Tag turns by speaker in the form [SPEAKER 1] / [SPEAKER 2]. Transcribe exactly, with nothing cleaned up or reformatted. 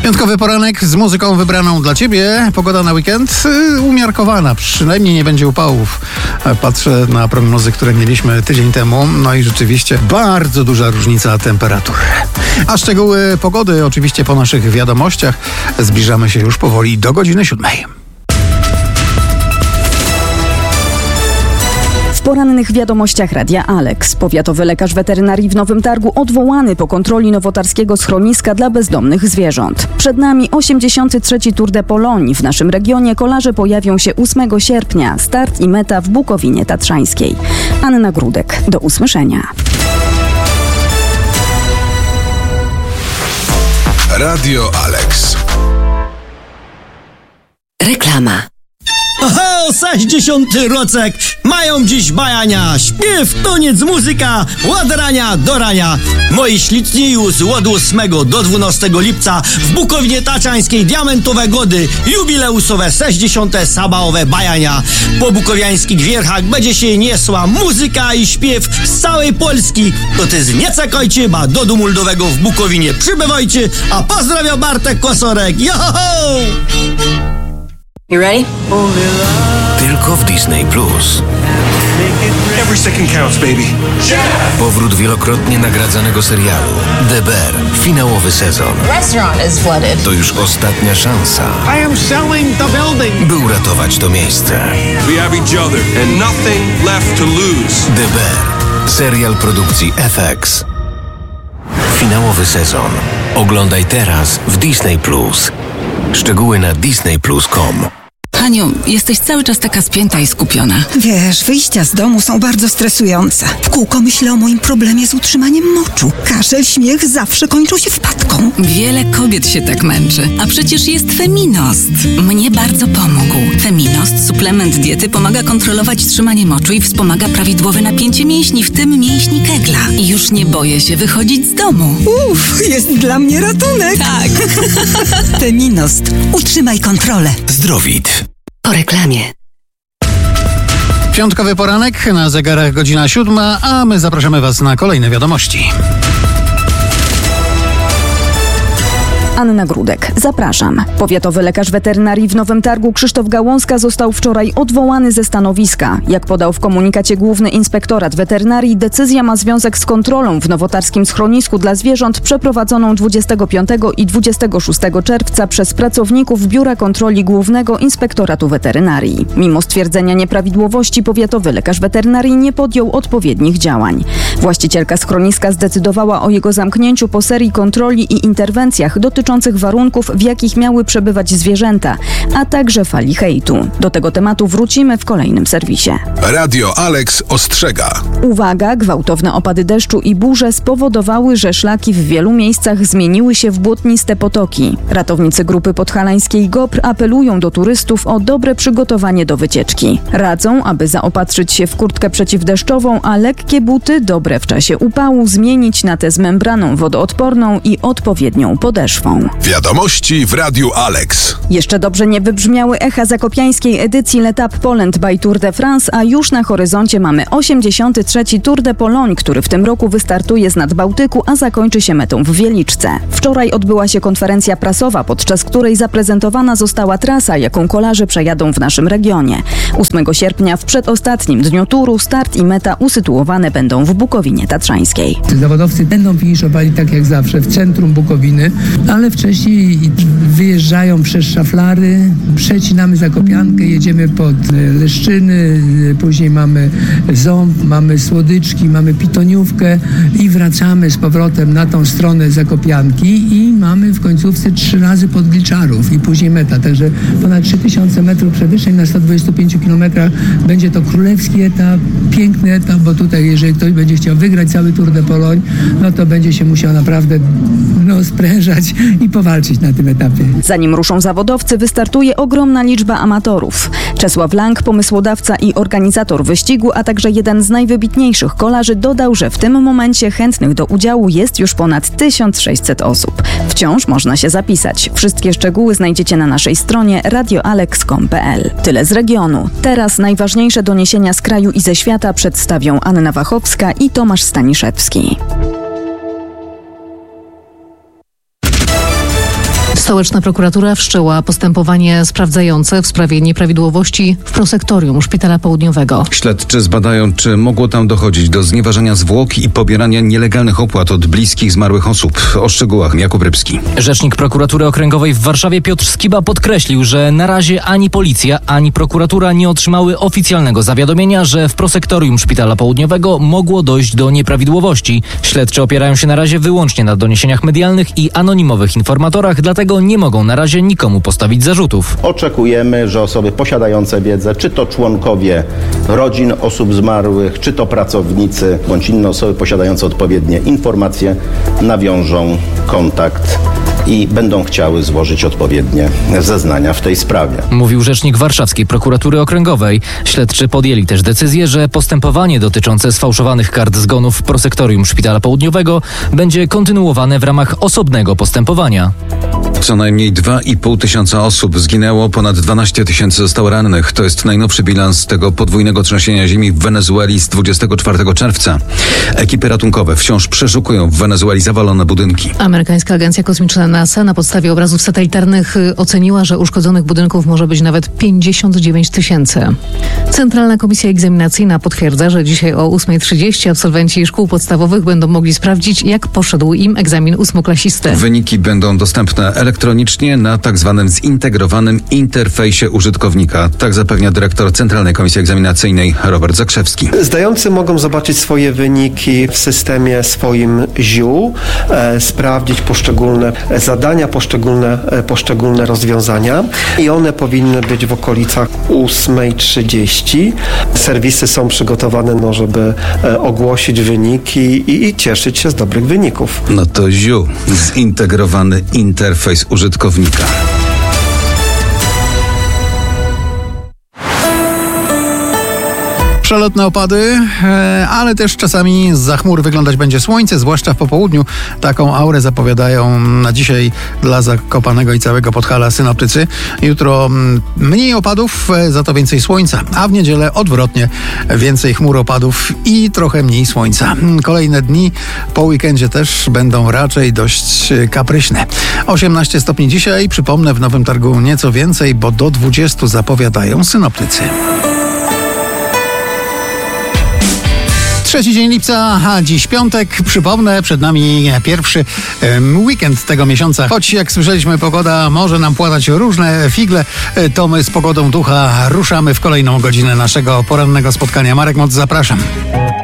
[SPEAKER 1] Piątkowy poranek z muzyką wybraną dla Ciebie. Pogoda na weekend y, umiarkowana, przynajmniej nie będzie upałów. Patrzę na prognozy, które mieliśmy tydzień temu, no i rzeczywiście bardzo duża różnica temperatur. A szczegóły pogody oczywiście po naszych wiadomościach. Zbliżamy się już powoli do godziny siódmej.
[SPEAKER 2] W porannych wiadomościach Radia Alex. Powiatowy lekarz weterynarii w Nowym Targu odwołany po kontroli nowotarskiego schroniska dla bezdomnych zwierząt. Przed nami osiemdziesiąty trzeci Tour de Pologne. W naszym regionie kolarze pojawią się ósmego sierpnia. Start i meta w Bukowinie Tatrzańskiej. Anna Grudek. Do usłyszenia.
[SPEAKER 3] Radio Alex.
[SPEAKER 4] Reklama.
[SPEAKER 5] Oho, sześćdziesiąty rocek, mają dziś bajania, śpiew, toniec, muzyka, od rania do rania. Moi śliczni już od ósmego do dwunastego lipca w Bukowinie Tatrzańskiej diamentowe gody, jubileusowe sześćdziesiąte sabaowe bajania. Po bukowiańskich wierchach będzie się niesła muzyka i śpiew z całej Polski. To też nie czekajcie, ba do domu ludowego w Bukowinie przybywajcie, a pozdrawia Bartek Kosorek. Joho!
[SPEAKER 4] You ready?
[SPEAKER 3] Tylko w Disney Plus.
[SPEAKER 6] Every second counts, baby.
[SPEAKER 3] Powrót wielokrotnie nagradzanego serialu The Bear. Finałowy sezon.
[SPEAKER 7] Restaurant is flooded.
[SPEAKER 3] To już ostatnia szansa,
[SPEAKER 6] I am selling the building.
[SPEAKER 3] by uratować to miejsce.
[SPEAKER 6] We have each other and nothing left to lose.
[SPEAKER 3] The Bear. Serial produkcji F X. Finałowy sezon. Oglądaj teraz w Disney Plus. Szczegóły na disney plus kropka com.
[SPEAKER 4] Haniu, jesteś cały czas taka spięta i skupiona.
[SPEAKER 8] Wiesz, wyjścia z domu są bardzo stresujące. W kółko myślę o moim problemie z utrzymaniem moczu. Kaszel, śmiech zawsze kończą się wpadką.
[SPEAKER 4] Wiele kobiet się tak męczy, a przecież jest Feminost. Mnie bardzo pomógł. Feminost, suplement diety, pomaga kontrolować trzymanie moczu i wspomaga prawidłowe napięcie mięśni, w tym mięśni kegla. I już nie boję się wychodzić z domu.
[SPEAKER 8] Uff, jest dla mnie ratunek.
[SPEAKER 4] Tak.
[SPEAKER 8] Feminost. Utrzymaj kontrolę.
[SPEAKER 3] Zdrowit.
[SPEAKER 4] Po reklamie.
[SPEAKER 1] Piątkowy poranek, na zegarach godzina siódma, a my zapraszamy Was na kolejne wiadomości.
[SPEAKER 2] Anna Grudek. Zapraszam. Powiatowy lekarz weterynarii w Nowym Targu Krzysztof Gałązka został wczoraj odwołany ze stanowiska. Jak podał w komunikacie Główny Inspektorat Weterynarii, decyzja ma związek z kontrolą w nowotarskim schronisku dla zwierząt przeprowadzoną dwudziestego piątego i dwudziestego szóstego czerwca przez pracowników Biura Kontroli Głównego Inspektoratu Weterynarii. Mimo stwierdzenia nieprawidłowości, powiatowy lekarz weterynarii nie podjął odpowiednich działań. Właścicielka schroniska zdecydowała o jego zamknięciu po serii kontroli i interwencjach dotyczących warunków, w jakich miały przebywać zwierzęta, a także fali hejtu. Do tego tematu wrócimy w kolejnym serwisie.
[SPEAKER 3] Radio Alex ostrzega.
[SPEAKER 2] Uwaga, gwałtowne opady deszczu i burze spowodowały, że szlaki w wielu miejscach zmieniły się w błotniste potoki. Ratownicy grupy podhalańskiej GOPR apelują do turystów o dobre przygotowanie do wycieczki. Radzą, aby zaopatrzyć się w kurtkę przeciwdeszczową, a lekkie buty, dobre w czasie upału, zmienić na te z membraną wodoodporną i odpowiednią podeszwą.
[SPEAKER 3] Wiadomości w Radiu Alex.
[SPEAKER 2] Jeszcze dobrze nie wybrzmiały echa zakopiańskiej edycji L'Etape Poland by Tour de France, a już na horyzoncie mamy osiemdziesiąty trzeci Tour de Pologne, który w tym roku wystartuje z Nadbałtyku, a zakończy się metą w Wieliczce. Wczoraj odbyła się konferencja prasowa, podczas której zaprezentowana została trasa, jaką kolarze przejadą w naszym regionie. ósmego sierpnia, w przedostatnim dniu turu, start i meta usytuowane będą w Bukowinie Tatrzańskiej.
[SPEAKER 9] Zawodowcy będą finiszowali tak jak zawsze w centrum Bukowiny, ale wcześniej wyjeżdżają przez Szaflary, przecinamy Zakopiankę, jedziemy pod Leszczyny, później mamy Ząb, mamy Słodyczki, mamy Pitoniówkę i wracamy z powrotem na tą stronę Zakopianki i mamy w końcówce trzy razy pod Gliczarów i później meta. Także ponad trzy tysiące metrów przewyższeń na sto dwudziestu pięciu kilometrach. Będzie to królewski etap, piękny etap, bo tutaj jeżeli ktoś będzie chciał wygrać cały Tour de Pologne, no to będzie się musiał naprawdę no, sprężać i powalczyć na tym etapie.
[SPEAKER 2] Zanim ruszą zawodowcy, wystartuje ogromna liczba amatorów. Czesław Lang, pomysłodawca i organizator wyścigu, a także jeden z najwybitniejszych kolarzy, dodał, że w tym momencie chętnych do udziału jest już ponad tysiąc sześćset osób. Wciąż można się zapisać. Wszystkie szczegóły znajdziecie na naszej stronie radio alex kropka com kropka p l. Tyle z regionu. Teraz najważniejsze doniesienia z kraju i ze świata przedstawią Anna Wachowska i Tomasz Staniszewski.
[SPEAKER 7] Stołeczna prokuratura wszczęła postępowanie sprawdzające w sprawie nieprawidłowości w prosektorium Szpitala Południowego.
[SPEAKER 10] Śledczy zbadają, czy mogło tam dochodzić do znieważenia zwłok i pobierania nielegalnych opłat od bliskich zmarłych osób. O szczegółach Jakub Rybski.
[SPEAKER 11] Rzecznik prokuratury okręgowej w Warszawie Piotr Skiba podkreślił, że na razie ani policja, ani prokuratura nie otrzymały oficjalnego zawiadomienia, że w prosektorium Szpitala Południowego mogło dojść do nieprawidłowości. Śledczy opierają się na razie wyłącznie na doniesieniach medialnych i anonimowych informatorach, dlatego nie mogą na razie nikomu postawić zarzutów.
[SPEAKER 12] Oczekujemy, że osoby posiadające wiedzę, czy to członkowie rodzin osób zmarłych, czy to pracownicy, bądź inne osoby posiadające odpowiednie informacje, nawiążą kontakt i będą chciały złożyć odpowiednie zeznania w tej sprawie.
[SPEAKER 11] Mówił rzecznik warszawskiej prokuratury okręgowej. Śledczy podjęli też decyzję, że postępowanie dotyczące sfałszowanych kart zgonów w prosektorium Szpitala Południowego będzie kontynuowane w ramach osobnego postępowania.
[SPEAKER 10] Co najmniej dwa i pół tysiąca osób zginęło, ponad dwanaście tysięcy zostało rannych. To jest najnowszy bilans tego podwójnego trzęsienia ziemi w Wenezueli z dwudziestego czwartego czerwca. Ekipy ratunkowe wciąż przeszukują w Wenezueli zawalone budynki.
[SPEAKER 7] Amerykańska Agencja Kosmiczna NASA na podstawie obrazów satelitarnych oceniła, że uszkodzonych budynków może być nawet pięćdziesiąt dziewięć tysięcy. Centralna Komisja Egzaminacyjna potwierdza, że dzisiaj o ósma trzydzieści absolwenci szkół podstawowych będą mogli sprawdzić, jak poszedł im egzamin ósmoklasisty.
[SPEAKER 10] Wyniki będą dostępne elektronicznie na tak zwanym zintegrowanym interfejsie użytkownika. Tak zapewnia dyrektor Centralnej Komisji Egzaminacyjnej Robert Zakrzewski.
[SPEAKER 13] Zdający mogą zobaczyć swoje wyniki w systemie swoim ziu, e, sprawdzić poszczególne zadania, poszczególne, e, poszczególne rozwiązania i one powinny być w okolicach ósma trzydzieści. Serwisy są przygotowane, no, żeby e, ogłosić wyniki i, i cieszyć się z dobrych wyników.
[SPEAKER 10] No to ziu, zintegrowany interfejs użytkownika.
[SPEAKER 1] Przelotne opady, ale też czasami zza chmur wyglądać będzie słońce, zwłaszcza w popołudniu. Taką aurę zapowiadają na dzisiaj dla Zakopanego i całego Podhala synoptycy. Jutro mniej opadów, za to więcej słońca, a w niedzielę odwrotnie, więcej chmur, opadów i trochę mniej słońca. Kolejne dni po weekendzie też będą raczej dość kapryśne. osiemnaście stopni dzisiaj, przypomnę, w Nowym Targu nieco więcej, bo do dwudziestu zapowiadają synoptycy. Trzeci dzień lipca, a dziś piątek. Przypomnę, przed nami pierwszy um, weekend tego miesiąca. Choć jak słyszeliśmy, pogoda może nam płatać różne figle, to my z pogodą ducha ruszamy w kolejną godzinę naszego porannego spotkania. Marek Moc, zapraszam.